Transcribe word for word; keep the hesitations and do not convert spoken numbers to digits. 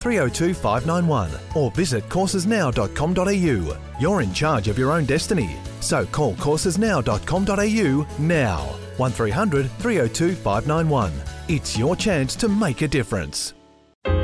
three oh two five nine one or visit courses now dot com dot a u. You're in charge of your own destiny. So call courses now dot com dot a u now. one three hundred three oh two five nine one. It's your chance to make a difference.